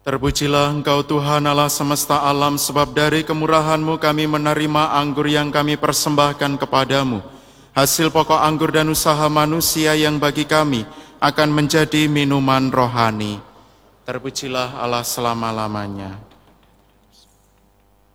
Terpujilah Engkau Tuhan Allah semesta alam, sebab dari kemurahan-Mu kami menerima anggur yang kami persembahkan kepadamu, hasil pokok anggur dan usaha manusia yang bagi kami akan menjadi minuman rohani. Terpujilah Allah selama-lamanya.